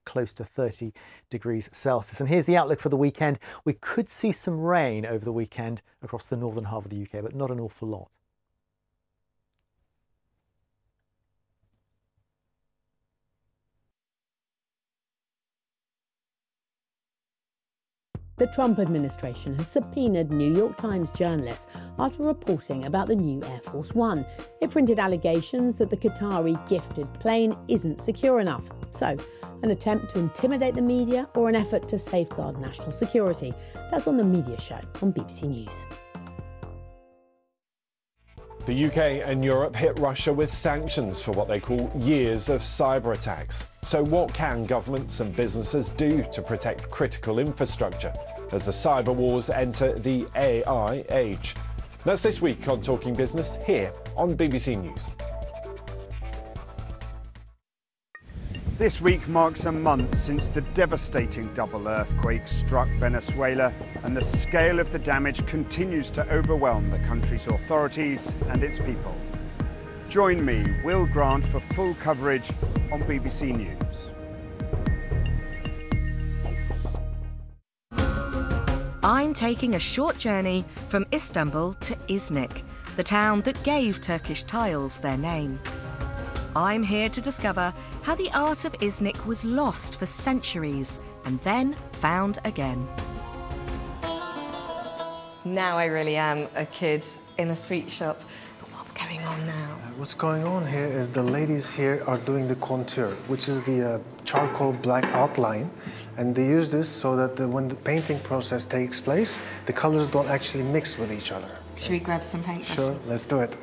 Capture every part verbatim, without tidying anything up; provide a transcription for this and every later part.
close to thirty degrees Celsius. And here's the outlook for the weekend. We could see some rain over the weekend across the northern half of the U K, but not an awful lot. The Trump administration has subpoenaed New York Times journalists after reporting about the new Air Force One. It printed allegations that the Qatari gifted plane isn't secure enough. So, an attempt to intimidate the media or an effort to safeguard national security? That's on The Media Show on B B C News. The U K and Europe hit Russia with sanctions for what they call years of cyber attacks. So what can governments and businesses do to protect critical infrastructure as the cyber wars enter the A I age? That's this week on Talking Business here on B B C News. This week marks a month since the devastating double earthquake struck Venezuela, and the scale of the damage continues to overwhelm the country's authorities and its people. Join me, Will Grant, for full coverage on B B C News. I'm taking a short journey from Istanbul to Iznik, the town that gave Turkish tiles their name. I'm here to discover how the art of Iznik was lost for centuries and then found again. Now I really am a kid in a sweet shop. But what's going on now? Uh, what's going on here is the ladies here are doing the contour, which is the uh, charcoal black outline. And they use this so that the, when the painting process takes place, the colors don't actually mix with each other. Should we grab some paint? Sure, let's do it.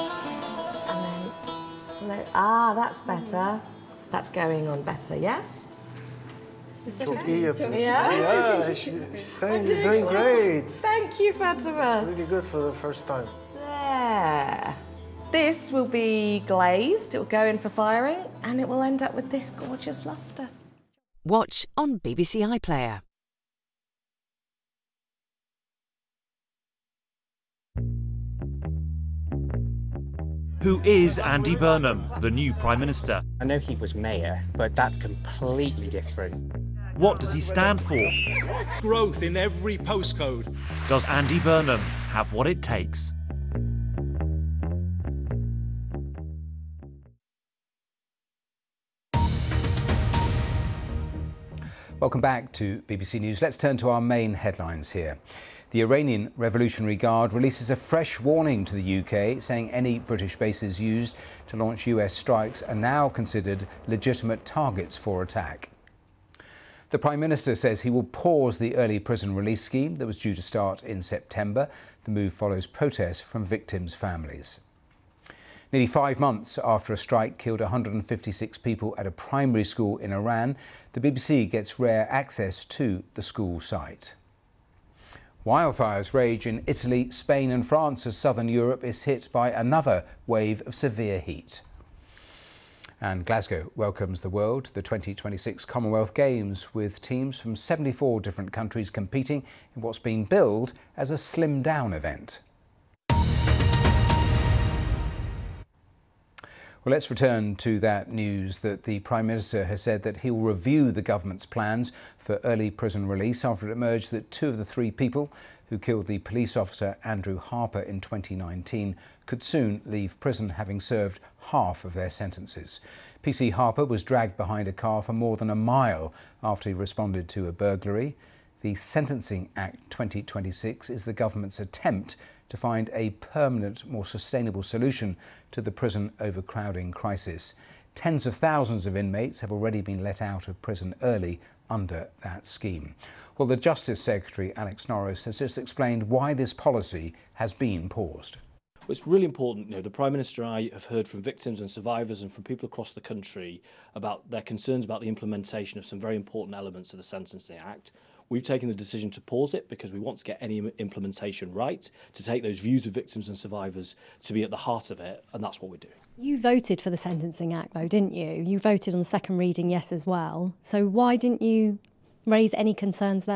Ah, that's better. That's going on better, yes? Is this okay? Yeah, yeah. she's saying you're doing great. Thank you, Fatima. It's really good for the first time. There. This will be glazed, it will go in for firing, and it will end up with this gorgeous lustre. Watch on B B C iPlayer. Who is Andy Burnham, the new Prime Minister? I know he was mayor, but that's completely different. What does he stand for? Growth in every postcode. Does Andy Burnham have what it takes? Welcome back to B B C News. Let's turn to our main headlines here. The Iranian Revolutionary Guard releases a fresh warning to the U K, saying any British bases used to launch U S strikes are now considered legitimate targets for attack. The Prime Minister says he will pause the early prison release scheme that was due to start in September. The move follows protests from victims' families. Nearly five months after a strike killed one hundred fifty-six people at a primary school in Iran, the B B C gets rare access to the school site. Wildfires rage in Italy, Spain and France as southern Europe is hit by another wave of severe heat. And Glasgow welcomes the world to the twenty twenty-six Commonwealth Games, with teams from seventy-four different countries competing in what's being billed as a slimmed-down event. Well, let's return to that news that the Prime Minister has said that he will review the government's plans for early prison release after it emerged that two of the three people who killed the police officer Andrew Harper in twenty nineteen could soon leave prison having served half of their sentences. P C Harper was dragged behind a car for more than a mile after he responded to a burglary. The Sentencing Act twenty twenty-six is the government's attempt to find a permanent, more sustainable solution to the prison overcrowding crisis. Tens of thousands of inmates have already been let out of prison early under that scheme. Well, the Justice Secretary, Alex Norris, has just explained why this policy has been paused. Well, it's really important. You know, the Prime Minister and I have heard from victims and survivors and from people across the country about their concerns about the implementation of some very important elements of the Sentencing Act. We've taken the decision to pause it because we want to get any implementation right, to take those views of victims and survivors to be at the heart of it, and that's what we're doing. You voted for the Sentencing Act, though, didn't you? You voted on second reading yes as well. So why didn't you raise any concerns then?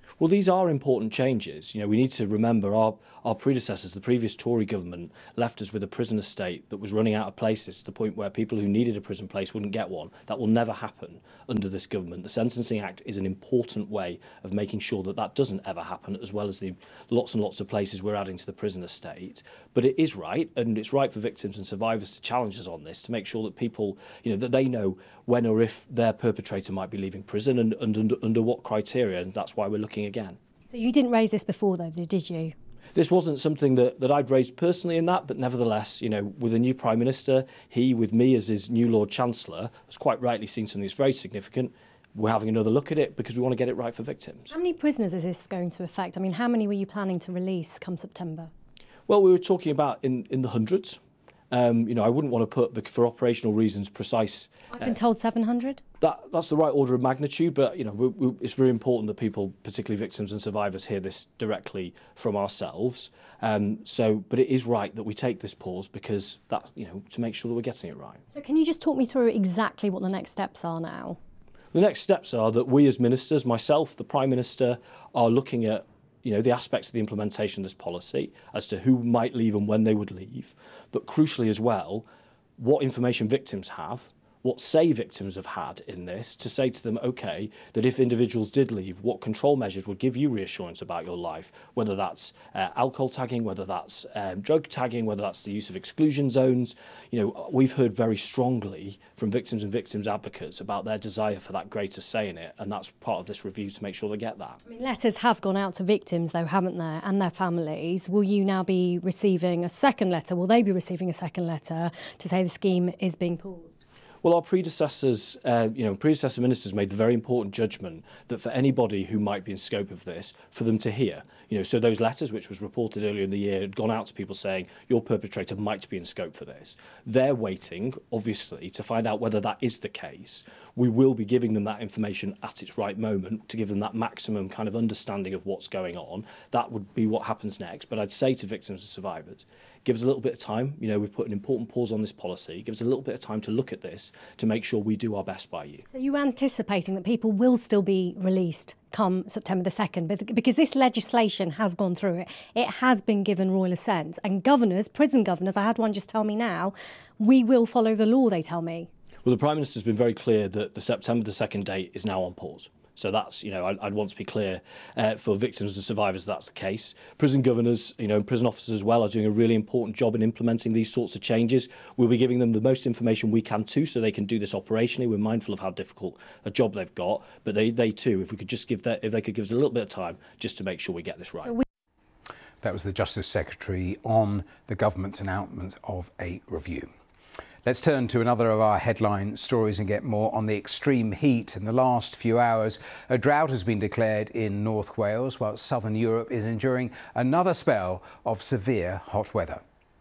Well, these are important changes. You know, we need to remember our, our predecessors, the previous Tory government, left us with a prison estate that was running out of places to the point where people who needed a prison place wouldn't get one. That will never happen under this government. The Sentencing Act is an important way of making sure that that doesn't ever happen, as well as the lots and lots of places we're adding to the prison estate. But it is right, and it's right for victims and survivors to challenge us on this, to make sure that people, you know, that they know when or if their perpetrator might be leaving prison and, and under, under what criteria, and that's why we're looking again. So you didn't raise this before, though, did you? This wasn't something that, that I'd raised personally in that, but nevertheless, you know, with a new Prime Minister, he, with me as his new Lord Chancellor, has quite rightly seen something that's very significant. We're having another look at it because we want to get it right for victims. How many prisoners is this going to affect? I mean, how many were you planning to release come September? Well, we were talking about in, in the hundreds. Um, you know, I wouldn't want to put, for operational reasons, precise. I've been uh, told seven hundred. That that's the right order of magnitude, but you know, we, we, it's very important that people, particularly victims and survivors, hear this directly from ourselves. Um, so, but it is right that we take this pause because that, you know, to make sure that we're getting it right. So, can you just talk me through exactly what the next steps are now? The next steps are that we, as ministers, myself, the Prime Minister, are looking at, you know, the aspects of the implementation of this policy as to who might leave and when they would leave, but crucially as well, what information victims have, what say victims have had in this, to say to them, OK, that if individuals did leave, what control measures would give you reassurance about your life, whether that's uh, alcohol tagging, whether that's um, drug tagging, whether that's the use of exclusion zones. You know, we've heard very strongly from victims and victims advocates about their desire for that greater say in it, and that's part of this review to make sure they get that. I mean, letters have gone out to victims, though, haven't there, and their families. Will you now be receiving a second letter? Will they be receiving a second letter to say the scheme is being paused? Well, our predecessors, uh, you know, predecessor ministers made the very important judgment that for anybody who might be in scope of this, for them to hear, you know, so those letters, which was reported earlier in the year, had gone out to people saying your perpetrator might be in scope for this. They're waiting, obviously, to find out whether that is the case. We will be giving them that information at its right moment to give them that maximum kind of understanding of what's going on. That would be what happens next. But I'd say to victims and survivors, give us a little bit of time. You know, we've put an important pause on this policy. Give us a little bit of time to look at this to make sure we do our best by you. So you're anticipating that people will still be released come September the second, because this legislation has gone through it. It has been given royal assent. And governors, prison governors, I had one just tell me now, we will follow the law, they tell me. Well, the Prime Minister's been very clear that the September the second date is now on pause. So that's, you know, I'd, I'd want to be clear uh, for victims and survivors that's the case. Prison governors, you know, and prison officers as well are doing a really important job in implementing these sorts of changes. We'll be giving them the most information we can too, so they can do this operationally. We're mindful of how difficult a job they've got, but they, they too, if we could just give that, if they could give us a little bit of time just to make sure we get this right. So we that was the Justice Secretary on the government's announcement of a review. Let's turn to another of our headline stories and get more on the extreme heat. In the last few hours, a drought has been declared in North Wales, while southern Europe is enduring another spell of severe hot weather.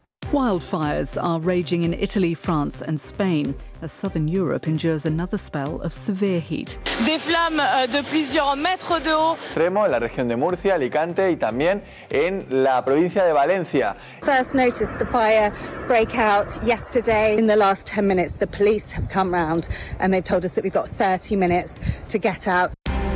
Wildfires are raging in Italy, France and Spain as southern Europe endures another spell of severe heat. Des flammes de plusieurs mètres de haut. Extremo en la región de Murcia, Alicante y también en la provincia de Valencia. First noticed the fire break out yesterday. In the last ten minutes, the police have come round and they've told us that we've got thirty minutes to get out.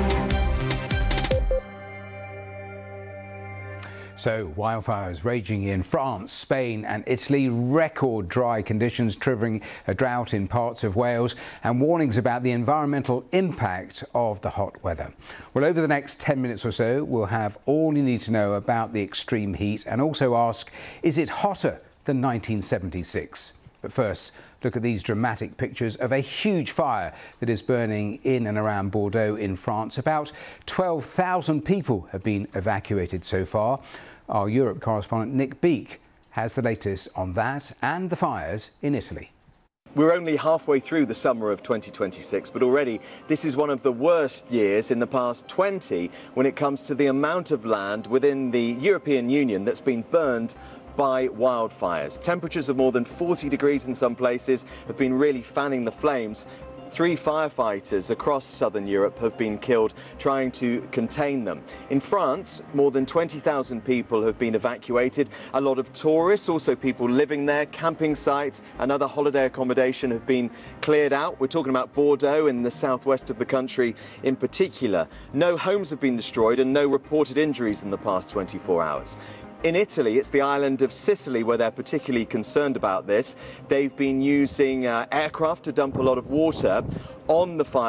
So, wildfires raging in France, Spain and Italy, record dry conditions triggering a drought in parts of Wales and warnings about the environmental impact of the hot weather. Well, over the next ten minutes or so, we'll have all you need to know about the extreme heat and also ask, is it hotter than nineteen seventy-six? But first, look at these dramatic pictures of a huge fire that is burning in and around Bordeaux in France. About twelve thousand people have been evacuated so far. Our Europe correspondent Nick Beake has the latest on that and the fires in Italy. We're only halfway through the summer of twenty twenty-six, but already this is one of the worst years in the past twenty when it comes to the amount of land within the European Union that's been burned by wildfires. Temperatures of more than forty degrees in some places have been really fanning the flames. Three firefighters across southern Europe have been killed trying to contain them. In France, more than twenty thousand people have been evacuated. A lot of tourists, also people living there, camping sites and other holiday accommodation have been cleared out. We're talking about Bordeaux in the southwest of the country in particular. No homes have been destroyed and no reported injuries in the past twenty-four hours. In Italy, it's the island of Sicily where they're particularly concerned about this. They've been using uh, aircraft to dump a lot of water on the fire.